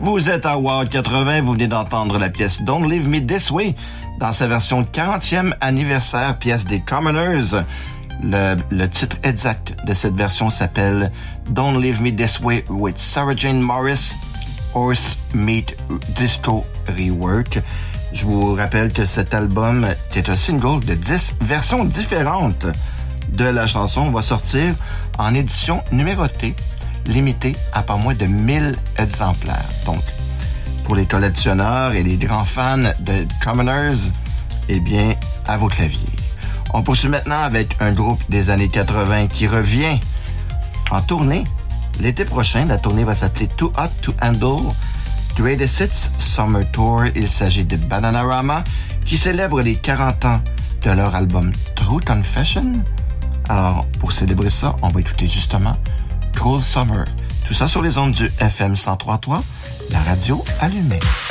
Vous êtes à Wow 80, vous venez d'entendre la pièce Don't Leave Me This Way dans sa version 40e anniversaire, pièce des Commoners. Le titre exact de cette version s'appelle Don't Leave Me This Way with Sarah Jane Morris, Horse Meat Disco Rework. Je vous rappelle que cet album est un single de 10 versions différentes de la chanson. Va sortir en édition numérotée, limitée à pas moins de 1000 exemplaires. Donc, pour les collectionneurs et les grands fans de Commoners, eh bien, à vos claviers. On poursuit maintenant avec un groupe des années 80 qui revient en tournée l'été prochain. La tournée va s'appeler Too Hot to Handle Greatest Hits Summer Tour. Il s'agit de Bananarama qui célèbre les 40 ans de leur album True Confession. Alors, pour célébrer ça, on va écouter justement Cold Summer. Tout ça sur les ondes du FM 103.3, la radio allumée.